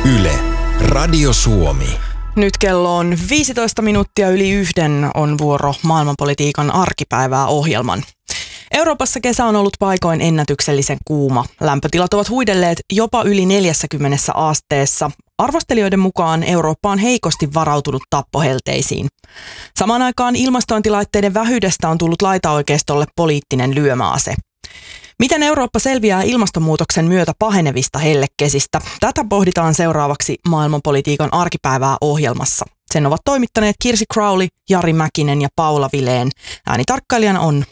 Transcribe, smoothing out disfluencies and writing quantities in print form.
Yle, Radio Suomi. Nyt kello on 15 minuuttia yli 1 on vuoro maailmanpolitiikan arkipäivää -ohjelman. Euroopassa kesä on ollut paikoin ennätyksellisen kuuma. Lämpötilat ovat huidelleet jopa yli 40 asteessa. Arvostelijoiden mukaan Eurooppa on heikosti varautunut tappohelteisiin. Samaan aikaan ilmastointilaitteiden vähyydestä on tullut laitaoikeistolle poliittinen lyömäase. Miten Eurooppa selviää ilmastonmuutoksen myötä pahenevista hellekesistä? Tätä pohditaan seuraavaksi maailmanpolitiikan arkipäivää -ohjelmassa. Sen ovat toimittaneet Kirsi Crowley, Jari Mäkinen ja Paula Vilén. Äänitarkkailijana on